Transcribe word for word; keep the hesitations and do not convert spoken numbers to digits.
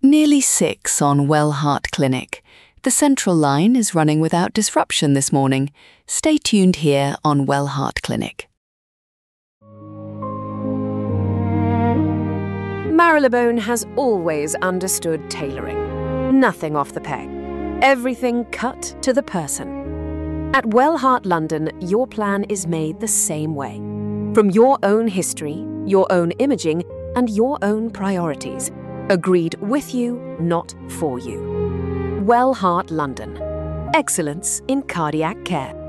Nearly six on Wellheart Clinic. The central line is running without disruption this morning. Stay tuned here on Wellheart Clinic. Marylebone has always understood tailoring. Nothing off the peg. Everything cut to the person. At Wellheart London, your plan is made the same way. From your own history, your own imaging, and your own priorities. Agreed with you, not for you. Wellheart London. Excellence in cardiac care.